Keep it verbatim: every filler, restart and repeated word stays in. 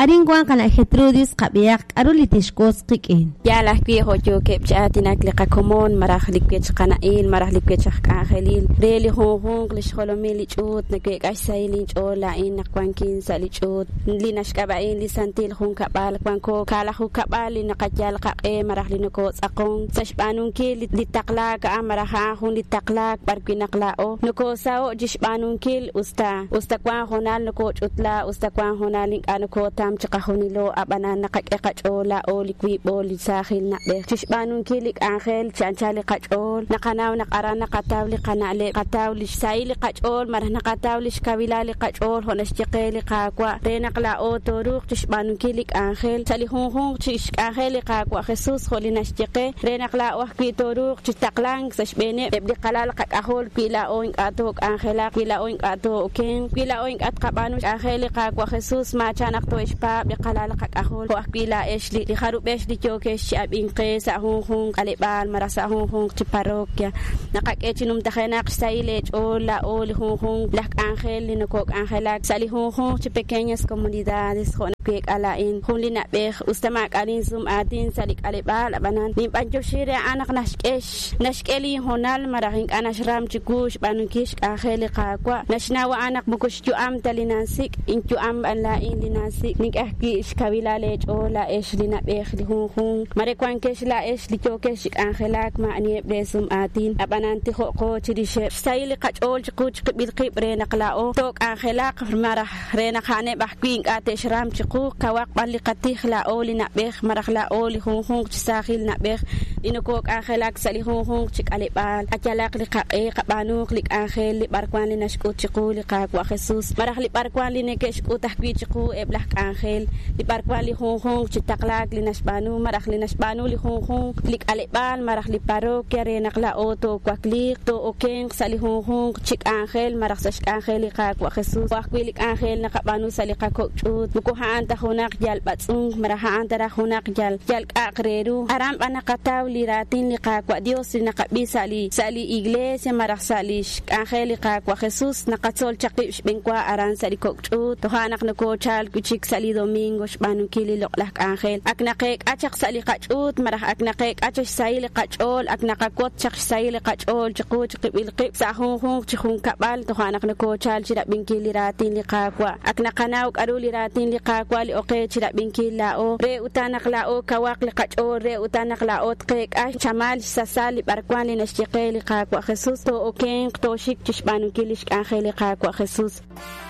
aringwan kana Gertrudis qabiaq arulitishkos qiqin ya la viejo yo que chatina kliqa común maraj likwech qana'il maraj likwech qanjelil reli honhong lishkolomili chut nakwe qasailin chola in naqwankin salichut linashkabain lisantil hon kabal kwanko kala hu kabal naqajal qaqe maraj linko tsaqon sashbanun ki litaqla ka amaraha hun litaqla barkinaqlao noko sao jishbanun kil usta usta kwa honal noko chutla usta kwa honal anko tam chaqahunilo abana naqaqe qachola o likwi bol sahil na be jishbanun kilik angel chanchali qachol naqanaw naqara naqatawli qanale qatawli saili qachol marah naqatawli shkawilali qachol honashtiqeli qaqwa renaqla o toruq jishbanun kilik angel salihun hon chish angel qaqwa Jesus holinashtiqe renaqla o qi toruq chitaqlang sashbene bebdi qalal qaqahol pila o inqatok angela pila o inqato ken pila o inqat qabanu angel qaqwa Jesus ma chanak to ispa bi qalal qaqahol o pila eshli li kharu beshli choke shabin qesa hon hon qalibal marasa hon hon ti parroquia naqaqechinum takhena qsaile ola oli hon hon lak angel ni ko angela sali hon hon ti pequeñas comunidades hon que ala in hulina be ustama qalin zum atin salik qalibal banan nim banjo shire anak nashkesh nashkeli honal marahin anashram chikush banukish angel qaqwa nashnawa anak mukush ju am talinansik in ju am ala in linasik nik ahki shkawilale ola eshlina be hon hon mare kwan keshla eshli chokesh angelak ma ani besum atin abananti ho ko chidishe sayli qachol chikuch bil qibre naqlao tok angelak marah rena khane bahquin ate shram chiku kawaq bali qatihla oli na beh marahla oli hon hon sakhil na beh inoko angelak sali hon hon chik alibal achalak li qaqe qabanu lik angel li barkwan li nashku chiku li qaqwa Jesus marah li barkwan li nekesh ku tahqi chiku eblak angel li barkwan li hon hon chitaklak li nashbanu marah li nashbanu li hon hon lik alibal marah li parroquia renaqla oto kwaklik to oken sali hon hon chik angel marah sash angel li qaqwa Jesus waqwilik angel naqabanu sali qaqok chut muko haanta hunak jal batsung marah haanta ra hunak jal jal aqreru aram anaqataw li ratin li qaqwa Dios naqabisa li sali iglesia marah sali angel li qaqwa Jesus naqatsol chaqib benkwa aran sali kokchut to hanak nako chal kuchik sali domingo shbanu kili loqlak angel aknaqek achaq sali qachut marah aknaqek achaq sayli qachol aknaqakot chaq sayli qachol chiqut qibil qib sahun hon chikhun kabal to hanak nako chal chira binkili ratin li qaqwa aknaqanaw aruli ratin li qaqwa li oqe chira binkila o re utanak la o kawaq li qachol re utanak la o tqek ash chamal sasali barkwan li nashtiqe li qaqwa Jesus to oken to shik chishbanu kilish angel li qaqwa Jesus